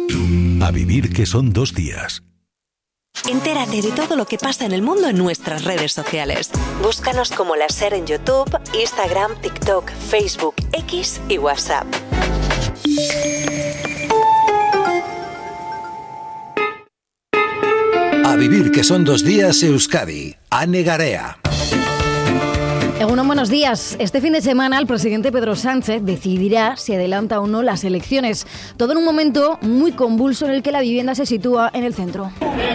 A vivir que son 2 días. Entérate de todo lo que pasa en el mundo en nuestras redes sociales. Búscanos como La Ser en YouTube, Instagram, TikTok, Facebook, X y WhatsApp. A vivir que son 2 días, Euskadi. Ane Garea. Egunon, buenos días. Este fin de semana el presidente Pedro Sánchez decidirá si adelanta o no las elecciones. Todo en un momento muy convulso en el que la vivienda se sitúa en el centro.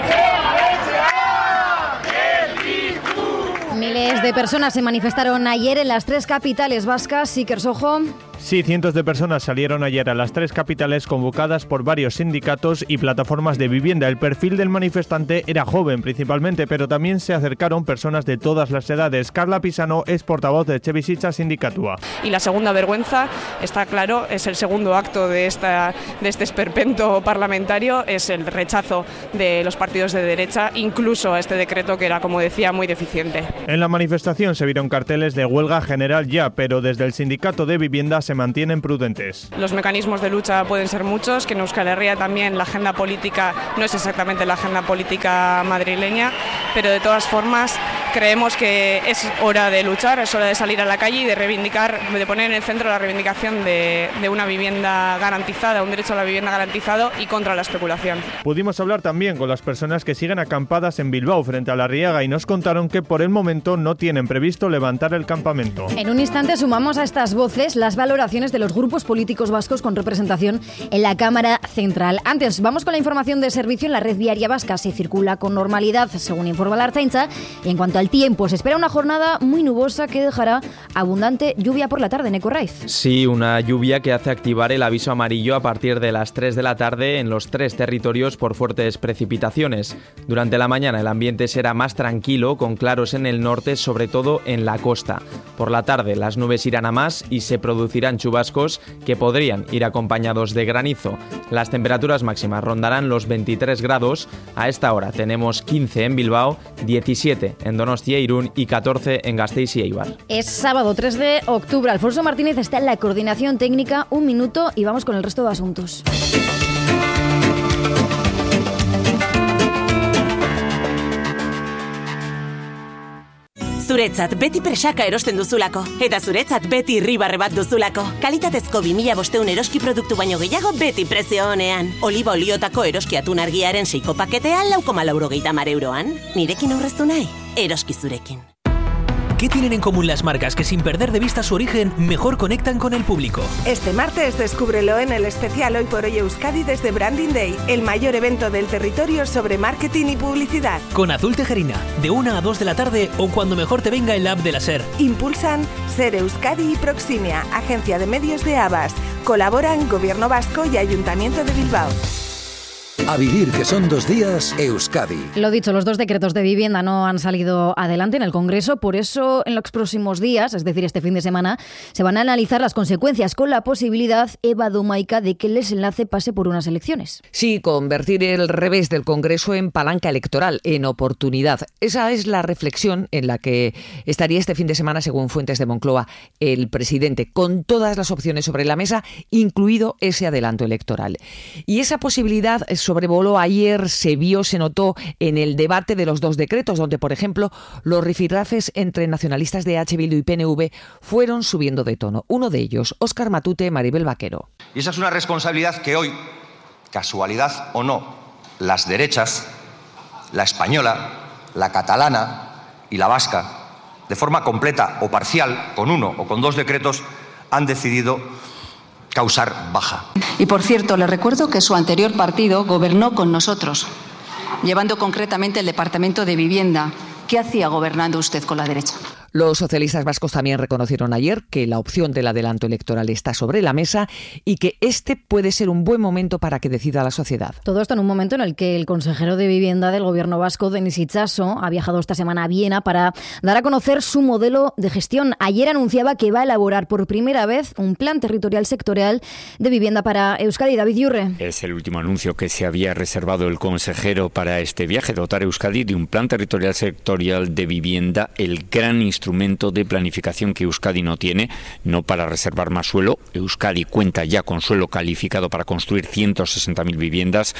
Miles de personas se manifestaron ayer en las 3 capitales vascas. Iker Sojo. Sí, cientos de personas salieron ayer a las 3 capitales convocadas por varios sindicatos y plataformas de vivienda. El perfil del manifestante era joven principalmente, pero también se acercaron personas de todas las edades. Carla Pisano es portavoz de Etxebizitza Sindikatua. Y la segunda vergüenza, está claro, es el segundo acto de este esperpento parlamentario, es el rechazo de los partidos de derecha, incluso a este decreto que era, como decía, muy deficiente. En la manifestación se vieron carteles de huelga general ya, pero desde el sindicato de vivienda se mantienen prudentes. Los mecanismos de lucha pueden ser muchos, que en Euskal Herria también la agenda política no es exactamente la agenda política madrileña, pero de todas formas creemos que es hora de luchar, es hora de salir a la calle y de reivindicar, de poner en el centro la reivindicación de una vivienda garantizada, un derecho a la vivienda garantizado y contra la especulación. Pudimos hablar también con las personas que siguen acampadas en Bilbao frente a la Riaga y nos contaron que por el momento no tienen previsto levantar el campamento. En un instante sumamos a estas voces las valoraciones de los grupos políticos vascos con representación en la Cámara Central. Antes, vamos con la información de servicio. En la red viaria vasca se circula con normalidad, según informa la Ertzaintza. Y en cuanto al tiempo, se espera una jornada muy nubosa que dejará abundante lluvia por la tarde, Neko Raiz. Sí, una lluvia que hace activar el aviso amarillo a partir de las 3 de la tarde en los 3 territorios por fuertes precipitaciones. Durante la mañana el ambiente será más tranquilo, con claros en el norte, sobre todo en la costa. Por la tarde las nubes irán a más y se producirán chubascos que podrían ir acompañados de granizo. Las temperaturas máximas rondarán los 23 grados. A esta hora tenemos 15 en Bilbao, 17 en Donostia, Irún y 14 en Gasteiz y Eibar. Es sábado 3 de octubre. Alfonso Martínez está en la coordinación técnica. 1 minuto y vamos con el resto de asuntos. Zuretzat beti presaka erosten duzulako. Eta zuretzat beti irribarre bat duzulako. Kalitatezko 2500 eroski produktu baino gehiago beti prezio onean. Oliba oliotako eroski atun argiaren 6 paketea 4,90 euroan. Nirekin aurreztu nahi? Eroski zurekin. ¿Qué tienen en común las marcas que sin perder de vista su origen mejor conectan con el público? Este martes descúbrelo en el especial Hoy por Hoy Euskadi desde Branding Day, el mayor evento del territorio sobre marketing y publicidad. Con Azul Tejerina, de 1 a 2 de la tarde o cuando mejor te venga el app de la SER. Impulsan SER Euskadi y Proximia, agencia de medios de Avas. Colaboran Gobierno Vasco y Ayuntamiento de Bilbao. A vivir que son 2 días, Euskadi. Lo dicho, los 2 decretos de vivienda no han salido adelante en el Congreso, por eso en los próximos días, es decir, este fin de semana, se van a analizar las consecuencias con la posibilidad, Eva Domaica, de que el desenlace pase por unas elecciones. Sí, convertir el revés del Congreso en palanca electoral, en oportunidad. Esa es la reflexión en la que estaría este fin de semana, según fuentes de Moncloa, el presidente, con todas las opciones sobre la mesa, incluido ese adelanto electoral. Y esa posibilidad sobrevoló ayer, se notó en el debate de los 2 decretos, donde, por ejemplo, los rifirrafes entre nacionalistas de H. Bildu y PNV fueron subiendo de tono. Uno de ellos, Óscar Matute, Maribel Vaquero. Y esa es una responsabilidad que hoy, casualidad o no, las derechas, la española, la catalana y la vasca, de forma completa o parcial, con 1 o con 2 decretos, han decidido causar baja. Y por cierto, le recuerdo que su anterior partido gobernó con nosotros, llevando concretamente el Departamento de Vivienda. ¿Qué hacía gobernando usted con la derecha? Los socialistas vascos también reconocieron ayer que la opción del adelanto electoral está sobre la mesa y que este puede ser un buen momento para que decida la sociedad. Todo esto en un momento en el que el consejero de Vivienda del Gobierno vasco, Denis Itxaso, ha viajado esta semana a Viena para dar a conocer su modelo de gestión. Ayer anunciaba que va a elaborar por primera vez un plan territorial sectorial de vivienda para Euskadi. David Yurre. Es el último anuncio que se había reservado el consejero para este viaje, dotar a Euskadi de un plan territorial sectorial de vivienda, el gran instrumento instrumento de planificación que Euskadi no tiene, no para reservar más suelo. Euskadi cuenta ya con suelo calificado para construir 160.000 viviendas,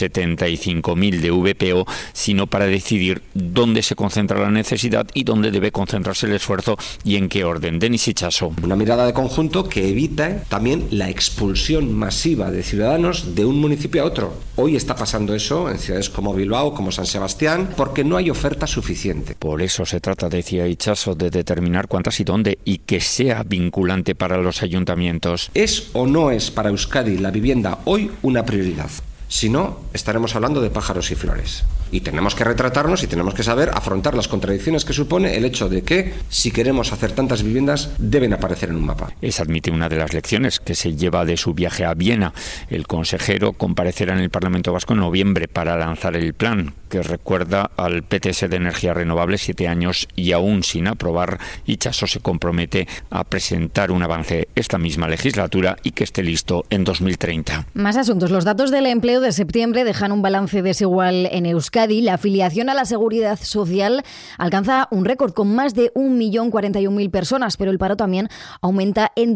75.000 de VPO, sino para decidir dónde se concentra la necesidad y dónde debe concentrarse el esfuerzo y en qué orden. Denis Itxaso. Una mirada de conjunto que evita también la expulsión masiva de ciudadanos de un municipio a otro. Hoy está pasando eso en ciudades como Bilbao, como San Sebastián, porque no hay oferta suficiente. Por eso se trata, decía Itxaso, de determinar cuántas y dónde, y que sea vinculante para los ayuntamientos. ¿Es o no es para Euskadi la vivienda hoy una prioridad? Si no, estaremos hablando de pájaros y flores. Y tenemos que retratarnos y tenemos que saber afrontar las contradicciones que supone el hecho de que, si queremos hacer tantas viviendas, deben aparecer en un mapa. Esa admite una de las lecciones que se lleva de su viaje a Viena. El consejero comparecerá en el Parlamento Vasco en noviembre para lanzar el plan, que recuerda al PTS de energías renovables, 7 años y aún sin aprobar. Itxaso se compromete a presentar un avance esta misma legislatura y que esté listo en 2030. Más asuntos. Los datos del empleo de septiembre dejan un balance desigual en Euskadi. La afiliación a la Seguridad Social alcanza un récord con más de 1.041.000 personas, pero el paro también aumenta en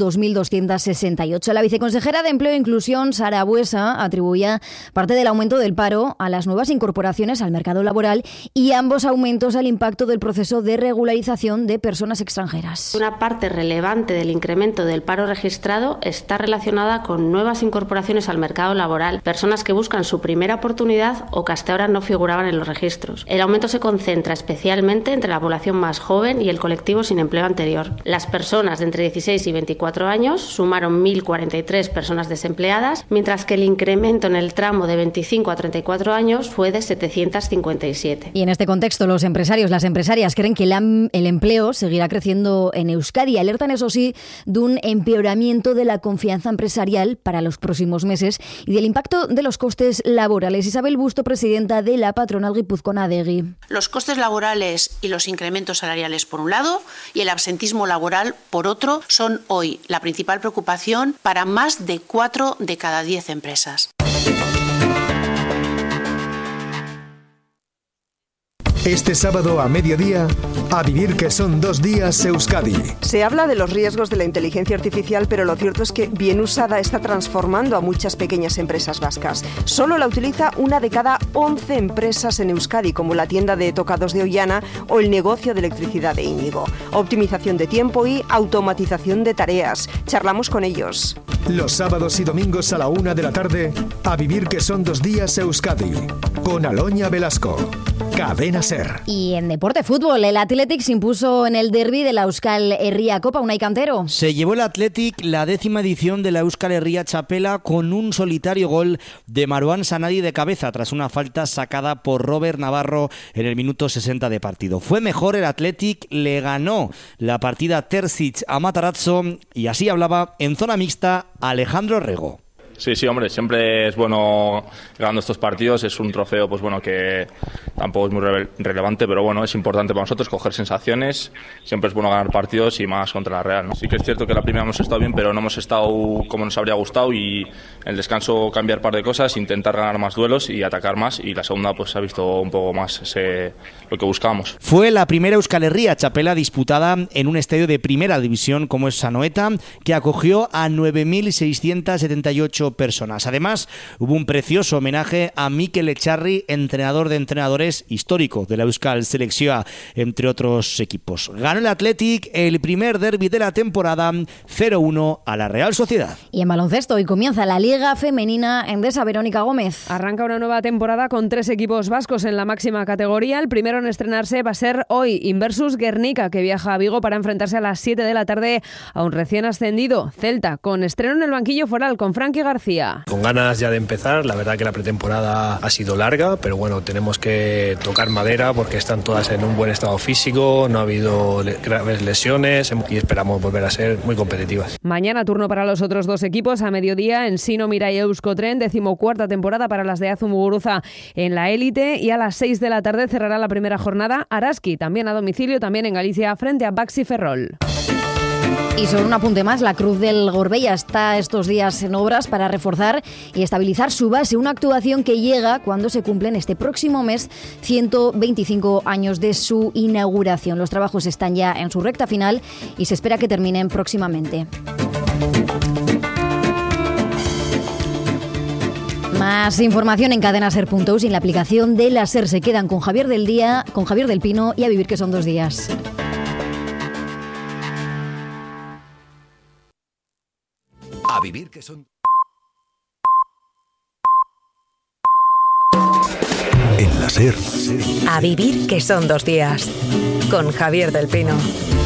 2.268. La viceconsejera de Empleo e Inclusión, Sara Buesa, atribuía parte del aumento del paro a las nuevas incorporaciones al mercado laboral y ambos aumentos al impacto del proceso de regularización de personas extranjeras. Una parte relevante del incremento del paro registrado está relacionada con nuevas incorporaciones al mercado laboral, personas que buscan su primera oportunidad o que hasta ahora no figuraban en los registros. El aumento se concentra especialmente entre la población más joven y el colectivo sin empleo anterior. Las personas de entre 16 y 24 años sumaron 1.043 personas desempleadas, mientras que el incremento en el tramo de 25 a 34 años fue de 757. Y en este contexto, los empresarios, las empresarias creen que el empleo seguirá creciendo en Euskadi. Alertan, eso sí, de un empeoramiento de la confianza empresarial para los próximos meses y del impacto de los costes laborales. Isabel Busto, presidenta de la patronal guipuzcoana Adegi. Los costes laborales y los incrementos salariales por un lado y el absentismo laboral por otro son hoy la principal preocupación para más de 4 de cada 10 empresas. Este sábado a mediodía, a vivir que son 2 días Euskadi. Se habla de los riesgos de la inteligencia artificial, pero lo cierto es que bien usada está transformando a muchas pequeñas empresas vascas. Solo la utiliza una de cada 11 empresas en Euskadi, como la tienda de tocados de Ollana o el negocio de electricidad de Íñigo. Optimización de tiempo y automatización de tareas. Charlamos con ellos. Los sábados y domingos a la 1 de la tarde, a vivir que son 2 días Euskadi. Con Aloña Velasco. Cadena Ser. Y en deporte fútbol, el Athletic se impuso en el derbi de la Euskal Herria Copa. Unai Cantero. Se llevó el Athletic la 10ª edición de la Euskal Herria Txapela con un solitario gol de Marouane Sanadi de cabeza tras una falta sacada por Robert Navarro en el minuto 60 de partido. Fue mejor el Athletic, le ganó la partida Terzic a Matarazzo y así hablaba en zona mixta Alejandro Rego. Sí, hombre, siempre es bueno ganando estos partidos, es un trofeo pues bueno que tampoco es muy relevante, pero bueno, es importante para nosotros coger sensaciones, siempre es bueno ganar partidos y más contra la Real, ¿no? Sí que es cierto que la primera hemos estado bien, pero no hemos estado como nos habría gustado y en el descanso cambiar un par de cosas, intentar ganar más duelos y atacar más, y la segunda pues se ha visto un poco más lo que buscábamos. Fue la primera Euskal Herria Txapela disputada en un estadio de primera división como es Anoeta, que acogió a 9.678 personas. Además, hubo un precioso homenaje a Mikel Echarri, entrenador de entrenadores histórico de la Euskal Selección, entre otros equipos. Ganó el Athletic el primer derbi de la temporada, 0-1 a la Real Sociedad. Y en baloncesto, hoy comienza la Liga Femenina Endesa. Verónica Gómez. Arranca una nueva temporada con 3 equipos vascos en la máxima categoría. El primero en estrenarse va a ser hoy, Inversus Guernica, que viaja a Vigo para enfrentarse a las 7 de la tarde a un recién ascendido, Celta, con estreno en el banquillo foral con Frankie García. Con ganas ya de empezar, la verdad que la pretemporada ha sido larga, pero bueno, tenemos que tocar madera porque están todas en un buen estado físico, no ha habido graves lesiones y esperamos volver a ser muy competitivas. Mañana turno para los otros 2 equipos a mediodía en Sino Mirai Euskotren, 14ª temporada para las de Azu Muguruza en la élite, y a las 6 de la tarde cerrará la primera jornada Araski, también a domicilio, también en Galicia, frente a Baxi Ferrol. Y solo un apunte más, la Cruz del Gorbella está estos días en obras para reforzar y estabilizar su base, una actuación que llega cuando se cumplen este próximo mes 125 años de su inauguración. Los trabajos están ya en su recta final y se espera que terminen próximamente. Más información en cadenaser.us y en la aplicación de la SER. Se quedan con Javier del Pino y A Vivir que son 2 días. A vivir que son... En la SER. A vivir que son 2 días. Con Javier del Pino.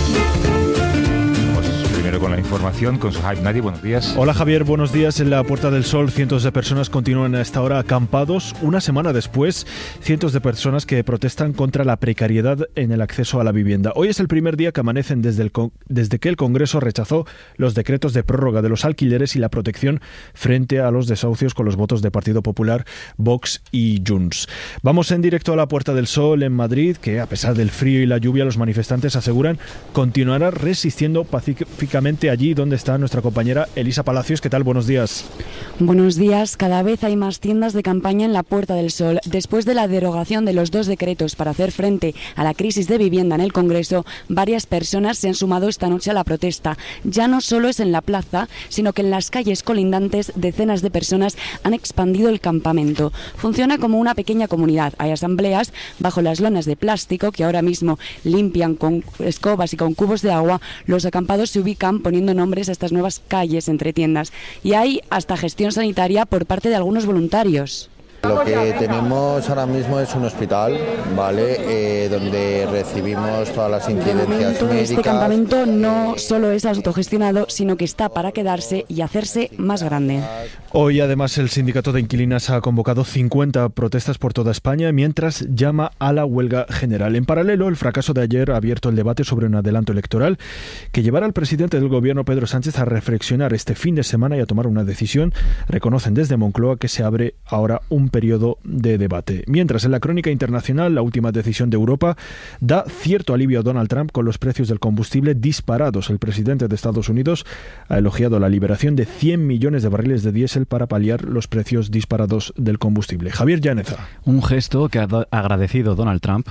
Primero con la información, con Suhaib Nadi, buenos días. Hola Javier, buenos días. En la Puerta del Sol, cientos de personas continúan a esta hora acampados. Una semana después, cientos de personas que protestan contra la precariedad en el acceso a la vivienda. Hoy es el primer día que amanecen desde que el Congreso rechazó los decretos de prórroga de los alquileres y la protección frente a los desahucios con los votos de Partido Popular, Vox y Junts. Vamos en directo a la Puerta del Sol en Madrid, que a pesar del frío y la lluvia, los manifestantes aseguran continuará resistiendo pacíficamente allí donde está nuestra compañera Elisa Palacios. ¿Qué tal? Buenos días. Buenos días. Cada vez hay más tiendas de campaña en la Puerta del Sol. Después de la derogación de los 2 decretos para hacer frente a la crisis de vivienda en el Congreso, varias personas se han sumado esta noche a la protesta. Ya no solo es en la plaza, sino que en las calles colindantes decenas de personas han expandido el campamento. Funciona como una pequeña comunidad. Hay asambleas bajo las lonas de plástico que ahora mismo limpian con escobas y con cubos de agua. Los acampados se ubican poniendo nombres a estas nuevas calles entre tiendas. Y hay hasta gestión sanitaria por parte de algunos voluntarios. Lo que tenemos ahora mismo es un hospital, ¿vale? Donde recibimos todas las incidencias médicas. Este campamento no solo es autogestionado, sino que está para quedarse y hacerse más grande. Hoy, además, el sindicato de inquilinas ha convocado 50 protestas por toda España, mientras llama a la huelga general. En paralelo, el fracaso de ayer ha abierto el debate sobre un adelanto electoral que llevará al presidente del gobierno, Pedro Sánchez, a reflexionar este fin de semana y a tomar una decisión. Reconocen desde Moncloa que se abre ahora un periodo de debate. Mientras, en la crónica internacional, la última decisión de Europa da cierto alivio a Donald Trump con los precios del combustible disparados. El presidente de Estados Unidos ha elogiado la liberación de 100 millones de barriles de diésel para paliar los precios disparados del combustible. Javier Llaneza. Un gesto que ha agradecido Donald Trump.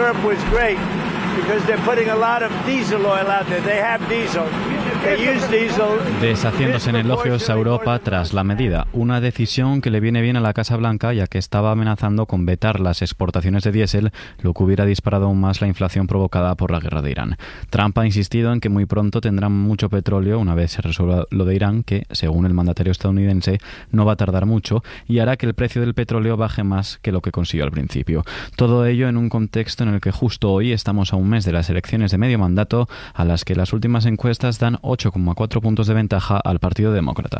Deshaciéndose en elogios a Europa tras la medida, una decisión que le viene bien a la Casa Blanca, ya que estaba amenazando con vetar las exportaciones de diésel, lo que hubiera disparado aún más la inflación provocada por la guerra de Irán. Trump ha insistido en que muy pronto tendrán mucho petróleo una vez se resuelva lo de Irán, que, según el mandatario estadounidense, no va a tardar mucho y hará que el precio del petróleo baje más que lo que consiguió al principio. Todo ello en un contexto en el que justo hoy estamos a un mes de las elecciones de medio mandato, a las que las últimas encuestas dan 8,4 puntos de ventaja al Partido Demócrata.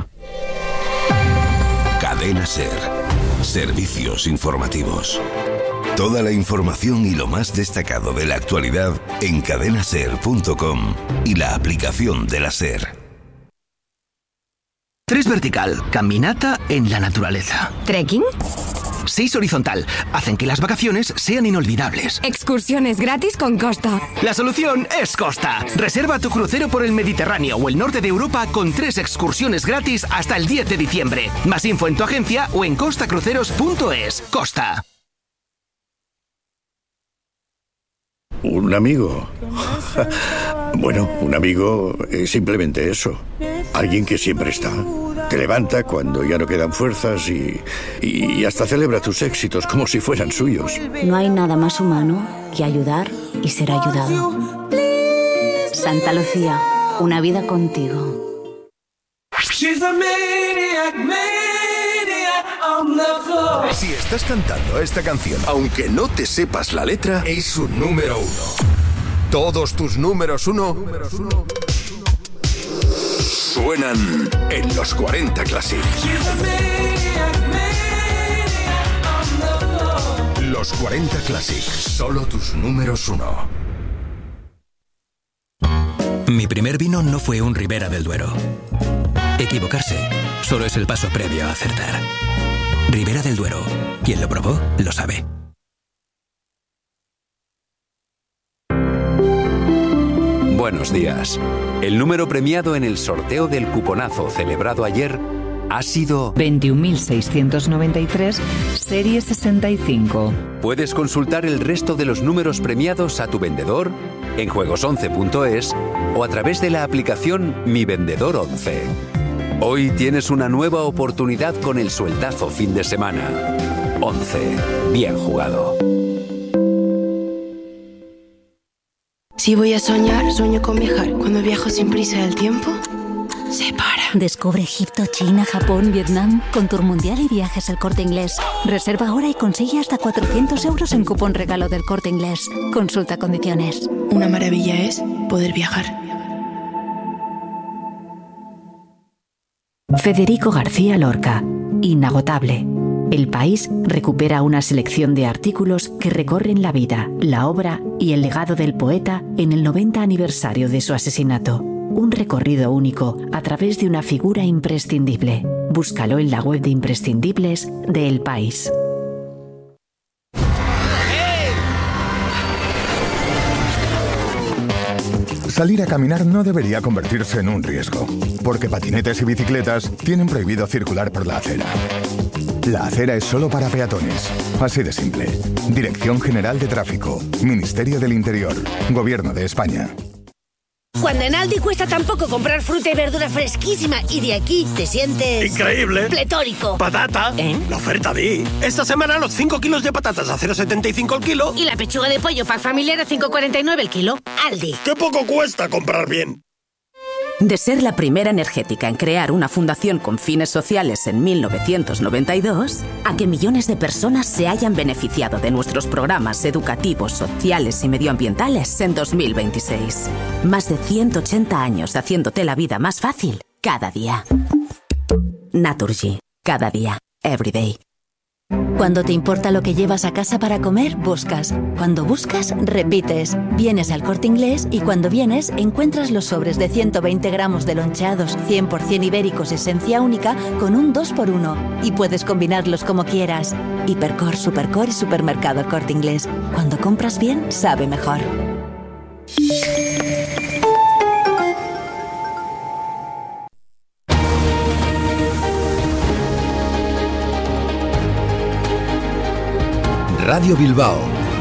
Cadena SER. Servicios informativos. Toda la información y lo más destacado de la actualidad en cadenaser.com y la aplicación de la SER. 3 vertical, caminata en la naturaleza. ¿Trekking? 6 horizontal, hacen que las vacaciones sean inolvidables. Excursiones gratis con Costa. La solución es Costa. Reserva tu crucero por el Mediterráneo o el norte de Europa con 3 excursiones gratis hasta el 10 de diciembre. Más info en tu agencia o en costacruceros.es. Costa. ¿Un amigo? Bueno, un amigo es simplemente eso. Alguien que siempre está. Te levanta cuando ya no quedan fuerzas y hasta celebra tus éxitos como si fueran suyos. No hay nada más humano que ayudar y ser ayudado. Santa Lucía, una vida contigo. Si estás cantando esta canción, aunque no te sepas la letra, es un número 1. Todos tus números 1 suenan en los 40 Classic. Los 40 Classic, solo tus números 1. Mi primer vino no fue un Ribera del Duero. Equivocarse solo es el paso previo a acertar. Ribera del Duero. Quien lo probó, lo sabe. Buenos días. El número premiado en el sorteo del cuponazo celebrado ayer ha sido 21.693, serie 65. Puedes consultar el resto de los números premiados a tu vendedor en juegos11.es o a través de la aplicación Mi Vendedor 11. Hoy tienes una nueva oportunidad con el sueldazo fin de semana. 11. Bien jugado. Si voy a soñar, sueño con viajar. Cuando viajo sin prisa del tiempo, se para. Descubre Egipto, China, Japón, Vietnam con Tour Mundial y Viajes El Corte Inglés. Reserva ahora y consigue hasta 400 euros en cupón regalo del Corte Inglés. Consulta condiciones. Una maravilla es poder viajar. Federico García Lorca. Inagotable. El País recupera una selección de artículos que recorren la vida, la obra y el legado del poeta en el 90 aniversario de su asesinato. Un recorrido único a través de una figura imprescindible. Búscalo en la web de imprescindibles de El País. Salir a caminar no debería convertirse en un riesgo, porque patinetes y bicicletas tienen prohibido circular por la acera. La acera es solo para peatones. Así de simple. Dirección General de Tráfico. Ministerio del Interior. Gobierno de España. Cuando en Aldi cuesta tan poco comprar fruta y verdura fresquísima y de aquí te sientes... ¡increíble! ¡Pletórico! ¡Patata! La oferta Di. Esta semana los 5 kilos de patatas a 0,75 el kilo. Y la pechuga de pollo pack familiar a 5,49 el kilo. Aldi. ¡Qué poco cuesta comprar bien! De ser la primera energética en crear una fundación con fines sociales en 1992, a que millones de personas se hayan beneficiado de nuestros programas educativos, sociales y medioambientales en 2026. Más de 180 años haciéndote la vida más fácil cada día. Naturgy. Cada día. Every day. Cuando te importa lo que llevas a casa para comer, buscas. Cuando buscas, repites. Vienes al Corte Inglés y cuando vienes, encuentras los sobres de 120 gramos de loncheados 100% ibéricos esencia única con un 2x1. Y puedes combinarlos como quieras. Hipercor, Supercor y Supermercado El Corte Inglés. Cuando compras bien, sabe mejor. Radio Bilbao.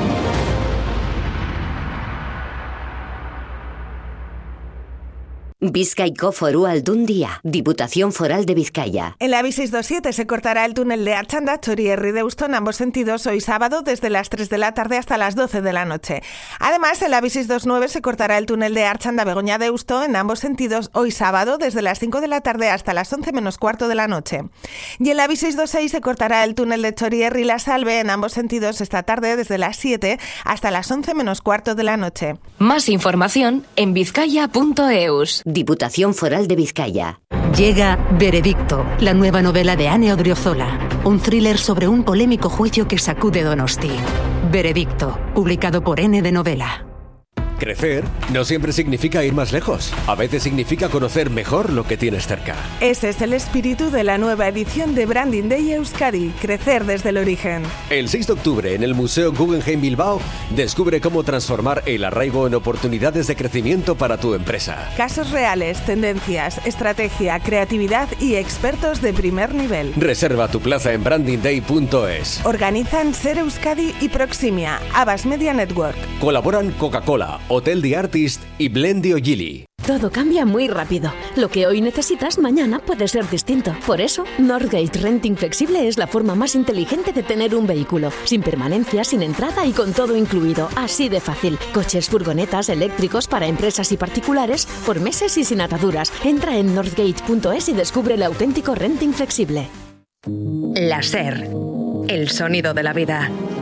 Bizkaiko Foru Aldundia, Diputación Foral de Vizcaya. En la B627 se cortará el túnel de Artxanda, Txorierri Deusto en ambos sentidos hoy sábado desde las 3 de la tarde hasta las 12 de la noche. Además, en la B629 se cortará el túnel de Artxanda, Begoña Deusto en ambos sentidos hoy sábado desde las 5 de la tarde hasta las 11 menos cuarto de la noche. Y en la B626 se cortará el túnel de Txorierri La Salve en ambos sentidos esta tarde desde las 7 hasta las 11 menos cuarto de la noche. Más información en vizcaya.eus. Diputación Foral de Vizcaya. Llega Veredicto, la nueva novela de Ane Odriozola. Un thriller sobre un polémico juicio que sacude Donosti. Veredicto, publicado por N de Novela. Crecer no siempre significa ir más lejos. A veces significa conocer mejor lo que tienes cerca. Ese es el espíritu de la nueva edición de Branding Day Euskadi, crecer desde el origen. El 6 de octubre en el Museo Guggenheim Bilbao, descubre cómo transformar el arraigo en oportunidades de crecimiento para tu empresa. Casos reales, tendencias, estrategia, creatividad y expertos de primer nivel. Reserva tu plaza en brandingday.es. Organizan Ser Euskadi y Proximia, Abbas Media Network. Colaboran Coca-Cola, Hotel The Artist y Blendio Gili. Todo cambia muy rápido. Lo que hoy necesitas, mañana puede ser distinto. Por eso, Northgate Renting Flexible es la forma más inteligente de tener un vehículo. Sin permanencia, sin entrada y con todo incluido. Así de fácil. Coches, furgonetas, eléctricos para empresas y particulares, por meses y sin ataduras. Entra en northgate.es y descubre el auténtico renting flexible. La SER. El sonido de la vida.